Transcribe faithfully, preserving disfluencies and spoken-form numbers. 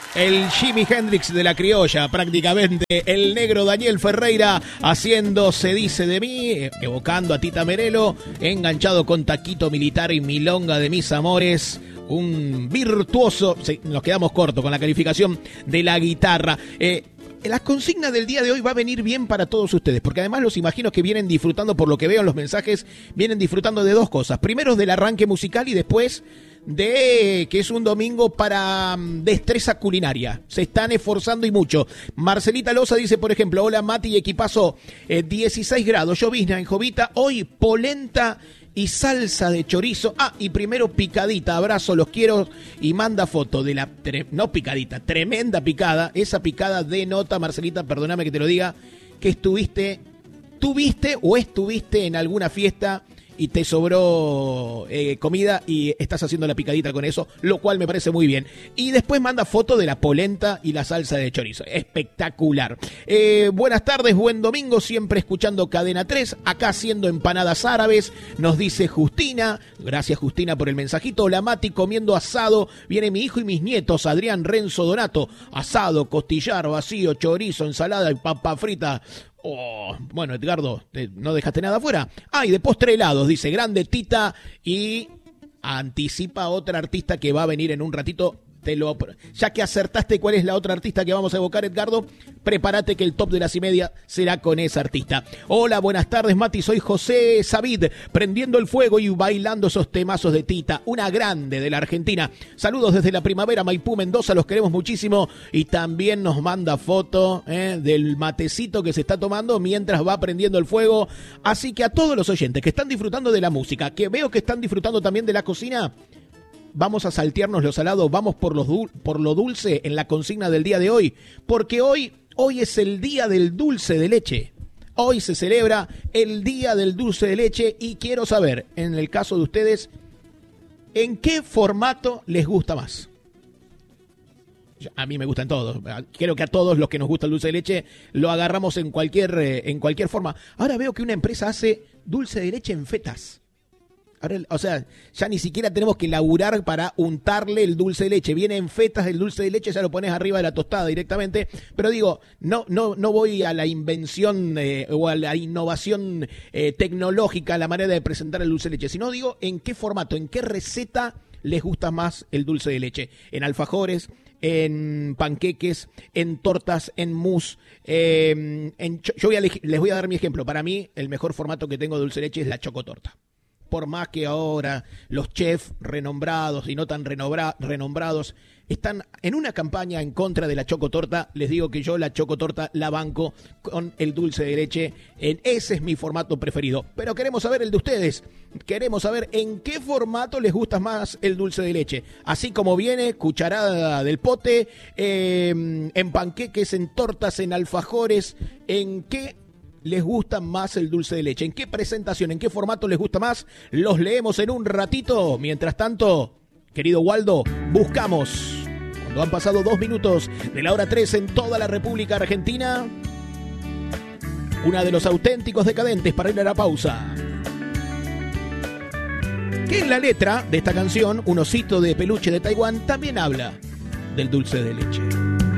El Jimi Hendrix de la criolla, prácticamente. El negro Daniel Ferreira haciendo Se dice de mí, evocando a Tita Merelo, enganchado con Taquito Militar y Milonga de mis amores. Un virtuoso, sí, nos quedamos cortos con la calificación de la guitarra. Eh, La consigna del día de hoy va a venir bien para todos ustedes, porque además los imagino que vienen disfrutando, por lo que veo en los mensajes, vienen disfrutando de dos cosas. Primero del arranque musical y después de que es un domingo para um, destreza culinaria. Se están esforzando y mucho. Marcelita Loza dice, por ejemplo, hola Mati y equipazo, eh, dieciséis grados, llovizna en Jovita, hoy polenta y salsa de chorizo. Ah, y primero picadita, abrazo, los quiero. Y manda foto de la, tre- no picadita, tremenda picada. Esa picada denota, Marcelita, perdóname que te lo diga, que estuviste, tuviste o estuviste en alguna fiesta y te sobró eh, comida y estás haciendo la picadita con eso, lo cual me parece muy bien. Y después manda foto de la polenta y la salsa de chorizo. Espectacular. Eh, buenas tardes, buen domingo, siempre escuchando Cadena tres, acá haciendo empanadas árabes, nos dice Justina. Gracias, Justina, por el mensajito. Hola, Mati, comiendo asado. Viene mi hijo y mis nietos, Adrián, Renzo, Donato. Asado, costillar, vacío, chorizo, ensalada y papa frita. Oh, bueno, Edgardo, no dejaste nada afuera. Ah, y de postre helados, dice grande Tita, y anticipa otra artista que va a venir en un ratito. Te lo, ya que acertaste cuál es la otra artista que vamos a evocar, Edgardo, prepárate que el top de las y media será con esa artista. Hola, buenas tardes, Mati, soy José Savid, prendiendo el fuego y bailando esos temazos de Tita, una grande de la Argentina. Saludos desde la primavera, Maipú, Mendoza, los queremos muchísimo. Y también nos manda foto eh, del matecito que se está tomando mientras va prendiendo el fuego. Así que a todos los oyentes que están disfrutando de la música, que veo que están disfrutando también de la cocina, vamos a saltearnos lo salado, vamos por, los dul- por lo dulce en la consigna del día de hoy, porque hoy, hoy es el día del dulce de leche. Hoy se celebra el día del dulce de leche y quiero saber, en el caso de ustedes, ¿en qué formato les gusta más? A mí me gustan todos. Creo que a todos los que nos gusta el dulce de leche lo agarramos en cualquier, eh, en cualquier forma. Ahora veo que una empresa hace dulce de leche en fetas. Ahora, o sea, ya ni siquiera tenemos que laburar para untarle el dulce de leche. Viene en fetas el dulce de leche, ya lo pones arriba de la tostada directamente. Pero digo, no, no, no voy a la invención eh, o a la innovación eh, tecnológica, a la manera de presentar el dulce de leche, sino digo en qué formato, en qué receta les gusta más el dulce de leche. En alfajores, en panqueques, en tortas, en mousse. Eh, en, yo voy a, les voy a dar mi ejemplo. Para mí, el mejor formato que tengo de dulce de leche es la chocotorta. Por más que ahora los chefs renombrados y no tan renombra- renombrados están en una campaña en contra de la chocotorta, les digo que yo la chocotorta la banco con el dulce de leche. En ese es mi formato preferido. Pero queremos saber el de ustedes. Queremos saber en qué formato les gusta más el dulce de leche. Así como viene, cucharada del pote, eh, en panqueques, en tortas, en alfajores, ¿en qué les gusta más el dulce de leche? ¿En qué presentación, en qué formato les gusta más? Los leemos en un ratito. Mientras tanto, querido Waldo, buscamos, cuando han pasado dos minutos de la hora tres en toda la República Argentina, una de los auténticos decadentes para ir a la pausa. Que en la letra de esta canción, un osito de peluche de Taiwán también habla del dulce de leche.